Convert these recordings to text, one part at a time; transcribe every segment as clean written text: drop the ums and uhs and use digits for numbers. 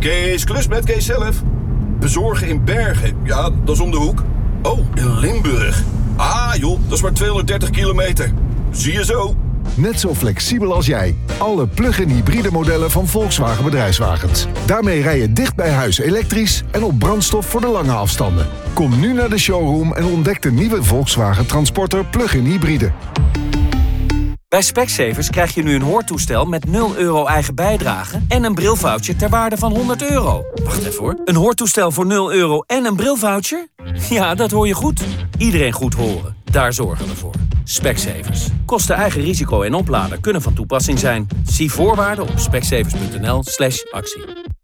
Kees, klus met Kees zelf. Bezorgen in Bergen, ja, dat is om de hoek. Oh, in Limburg. Ah joh, dat is maar 230 kilometer. Zie je zo. Net zo flexibel als jij. Alle plug-in hybride modellen van Volkswagen Bedrijfswagens. Daarmee rij je dicht bij huis elektrisch en op brandstof voor de lange afstanden. Kom nu naar de showroom en ontdek de nieuwe Volkswagen Transporter plug-in hybride. Bij Specsavers krijg je nu een hoortoestel met €0 eigen bijdrage en een brilvoucher ter waarde van €100. Wacht even hoor. Een hoortoestel voor €0 en een brilvoucher? Ja, dat hoor je goed. Iedereen goed horen. Daar zorgen we voor. Specsavers. Kosten eigen risico en oplader kunnen van toepassing zijn. Zie voorwaarden op specsavers.nl/actie.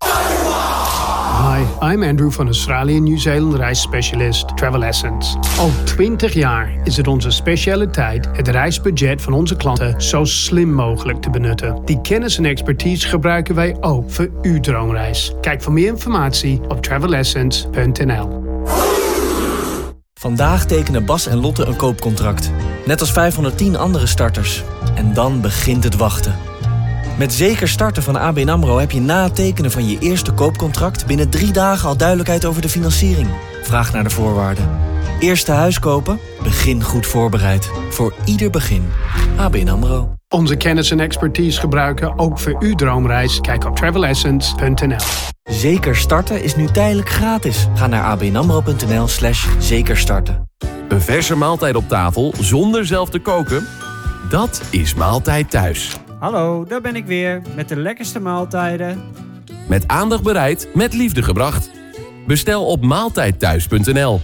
Hi, I'm Andrew van Australië en Nieuw-Zeeland reisspecialist Travel Essence. Al 20 jaar is het onze specialiteit het reisbudget van onze klanten zo slim mogelijk te benutten. Die kennis en expertise gebruiken wij ook voor uw droomreis. Kijk voor meer informatie op travelessence.nl. Vandaag tekenen Bas en Lotte een koopcontract. Net als 510 andere starters. En dan begint het wachten. Met Zeker Starten van ABN AMRO heb je na het tekenen van je eerste koopcontract binnen 3 dagen al duidelijkheid over de financiering. Vraag naar de voorwaarden. Eerste huis kopen? Begin goed voorbereid. Voor ieder begin. ABN AMRO. Onze kennis en expertise gebruiken ook voor uw droomreis. Kijk op travelessence.nl. Zeker Starten is nu tijdelijk gratis. Ga naar abnamro.nl/zekerstarten. Een verse maaltijd op tafel zonder zelf te koken? Dat is Maaltijd Thuis. Hallo, daar ben ik weer met de lekkerste maaltijden. Met aandacht bereid, met liefde gebracht. Bestel op maaltijdthuis.nl.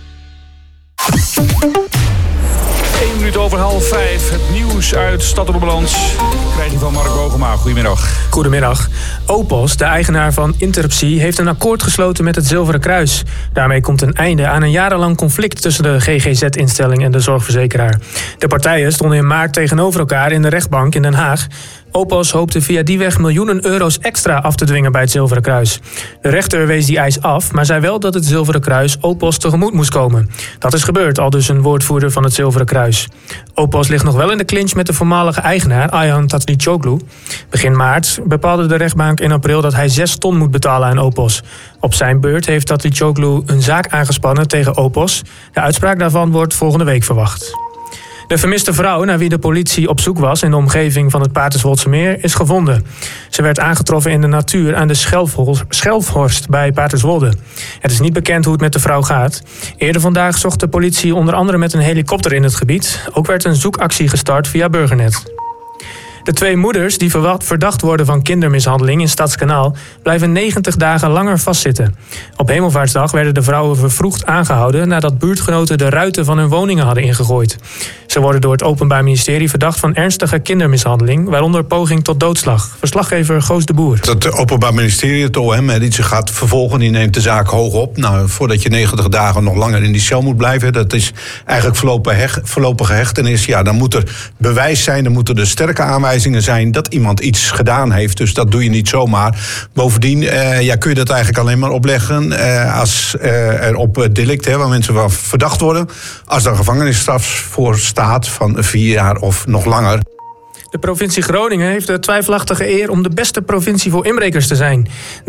1 minuut over 4:30. Het nieuws uit Stad op de Balans. Krijg je van Mark Bogema. Goedemiddag. Goedemiddag. Opos, de eigenaar van Interruptie, heeft een akkoord gesloten met het Zilveren Kruis. Daarmee komt een einde aan een jarenlang conflict tussen de GGZ-instelling en de zorgverzekeraar. De partijen stonden in maart tegenover elkaar in de rechtbank in Den Haag. Opos hoopte via die weg miljoenen euro's extra af te dwingen bij het Zilveren Kruis. De rechter wees die eis af, maar zei wel dat het Zilveren Kruis Opos tegemoet moest komen. Dat is gebeurd, aldus een woordvoerder van het Zilveren Kruis. Opos ligt nog wel in de clinch met de voormalige eigenaar, Ayhan Tatlicioglu. Begin maart bepaalde de rechtbank in april dat hij 6 ton moet betalen aan Opos. Op zijn beurt heeft Tatlicioglu een zaak aangespannen tegen Opos. De uitspraak daarvan wordt volgende week verwacht. De vermiste vrouw, naar wie de politie op zoek was in de omgeving van het Paterswoldse Meer, is gevonden. Ze werd aangetroffen in de natuur aan de Schelfhorst bij Paterswolde. Het is niet bekend hoe het met de vrouw gaat. Eerder vandaag zocht de politie onder andere met een helikopter in het gebied. Ook werd een zoekactie gestart via Burgernet. De 2 moeders die verdacht worden van kindermishandeling in Stadskanaal blijven 90 dagen langer vastzitten. Op Hemelvaartsdag werden de vrouwen vervroegd aangehouden nadat buurtgenoten de ruiten van hun woningen hadden ingegooid. Ze worden door het Openbaar Ministerie verdacht van ernstige kindermishandeling, waaronder poging tot doodslag. Verslaggever Goos de Boer. Het Openbaar Ministerie, het OM, die zich gaat vervolgen, die neemt de zaak hoog op. Nou, voordat je 90 dagen nog langer in die cel moet blijven, dat is eigenlijk voorlopige hechtenis. Ja, dan moet er bewijs zijn, dan moeten er sterke aanwijzingen zijn dat iemand iets gedaan heeft. Dus dat doe je niet zomaar. Bovendien kun je dat eigenlijk alleen maar opleggen als er op delict, waar mensen van verdacht worden, als er gevangenisstraf voor staat van 4 jaar of nog langer. De provincie Groningen heeft de twijfelachtige eer om de beste provincie voor inbrekers te zijn.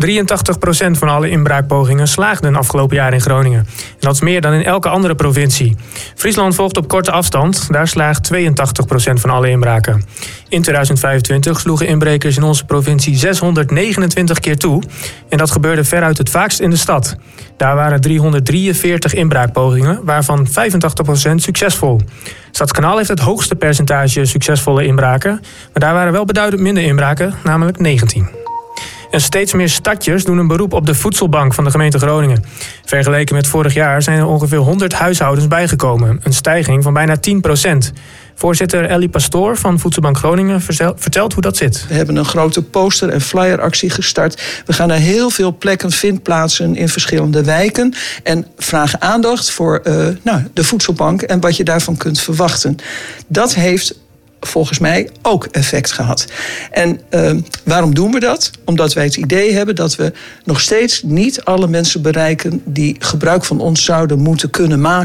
83% van alle inbraakpogingen slaagden afgelopen jaar in Groningen. En dat is meer dan in elke andere provincie. Friesland volgt op korte afstand. Daar slaagt 82% van alle inbraken. In 2025 sloegen inbrekers in onze provincie 629 keer toe. En dat gebeurde veruit het vaakst in de stad. Daar waren 343 inbraakpogingen, waarvan 85% succesvol. Stadskanaal heeft het hoogste percentage succesvolle inbraken, maar daar waren wel beduidend minder inbraken, namelijk 19. En steeds meer stadjers doen een beroep op de voedselbank van de gemeente Groningen. Vergeleken met vorig jaar zijn er ongeveer 100 huishoudens bijgekomen. Een stijging van bijna 10%. Voorzitter Ellie Pastoor van Voedselbank Groningen vertelt hoe dat zit. We hebben een grote poster- en flyeractie gestart. We gaan naar heel veel plekken, vindplaatsen in verschillende wijken. En vragen aandacht voor de voedselbank en wat je daarvan kunt verwachten. Dat heeft volgens mij ook effect gehad. En waarom doen we dat? Omdat wij het idee hebben dat we nog steeds niet alle mensen bereiken die gebruik van ons zouden moeten kunnen maken.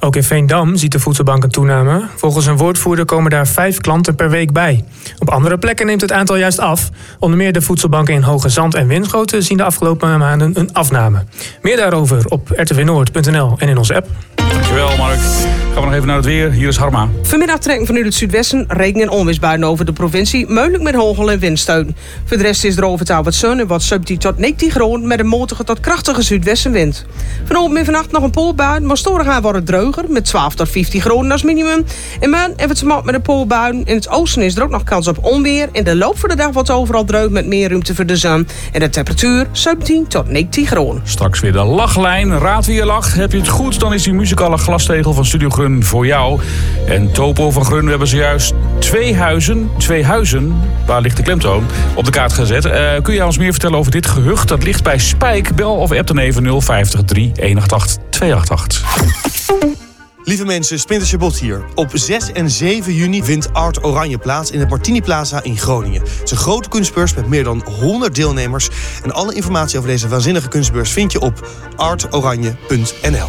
Ook in Veendam ziet de voedselbank een toename. Volgens een woordvoerder komen daar 5 klanten per week bij. Op andere plekken neemt het aantal juist af. Onder meer de voedselbanken in Hoge Zand en Winschoten zien de afgelopen maanden een afname. Meer daarover op rtvnoord.nl en in onze app. Dankjewel, Mark. Gaan we nog even naar het weer. Hier is Harma. Vanmiddag trekken vanuit het zuidwesten regen- en onweersbuien over de provincie. Mogelijk met hagel en windsteun. Voor de rest is er overal wat zon en wat 17 tot 19 graden met een matige tot krachtige zuidwestenwind. Vanavond en vannacht nog een poolbui, maar storig aan wordt het droger met 12 tot 15 graden als minimum. En man heeft het smal met een poolbui. In het oosten is er ook nog kans op onweer. In de loop van de dag wordt het overal droog met meer ruimte voor de zon. En de temperatuur 17 tot 19 graden. Straks weer de lachlijn. Raad wie je lacht. Heb je het goed, dan is die muzikale glastegel van Studio Grun voor jou. En Topo van Grun hebben zojuist twee huizen, waar ligt de klemtoon, op de kaart gezet. Kun je ons meer vertellen over dit gehucht? Dat ligt bij Spijk. Bel of app dan even 050 388 288. Lieve mensen, Splinter Chabot hier. Op 6 en 7 juni vindt Art Oranje plaats in de Martini Plaza in Groningen. Het is een grote kunstbeurs met meer dan 100 deelnemers. En alle informatie over deze waanzinnige kunstbeurs vind je op artoranje.nl.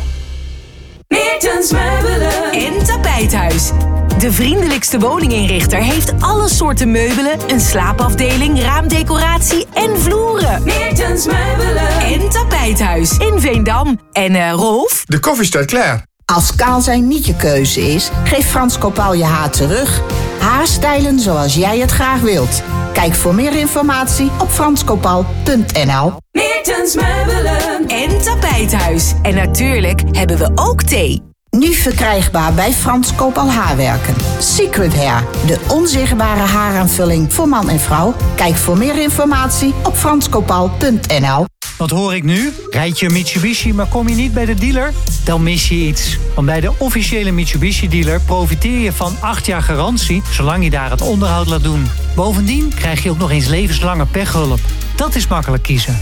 Meertens Meubelen en Tapijthuis. De vriendelijkste woninginrichter heeft alle soorten meubelen, een slaapafdeling, raamdecoratie en vloeren. Meertens Meubelen en Tapijthuis in Veendam. En Rolf? De koffie staat klaar. Als kaal zijn niet je keuze is, geef Frans Kopaal je haar terug. Haarstijlen zoals jij het graag wilt. Kijk voor meer informatie op franskopaal.nl. Meertens Meubelen en Tapijthuis. En natuurlijk hebben we ook thee. Nu verkrijgbaar bij Frans Kopaal Haarwerken. Secret Hair, de onzichtbare haaraanvulling voor man en vrouw. Kijk voor meer informatie op franskopaal.nl. Wat hoor ik nu? Rijd je een Mitsubishi, maar kom je niet bij de dealer? Dan mis je iets. Want bij de officiële Mitsubishi-dealer profiteer je van 8 jaar garantie, zolang je daar het onderhoud laat doen. Bovendien krijg je ook nog eens levenslange pechhulp. Dat is makkelijk kiezen.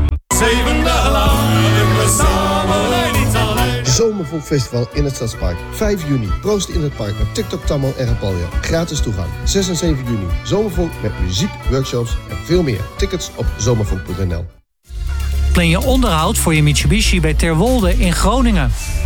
7 dagen lang we samen niet alleen. Zomervolkfestival in het Stadspark. 5 juni. Proost in het park met TikTok, Tammo en Rapalja. Gratis toegang. 6 en 7 juni. Zomervolk met muziek, workshops en veel meer. Tickets op zomervolk.nl. Plan je onderhoud voor je Mitsubishi bij Terwolde in Groningen.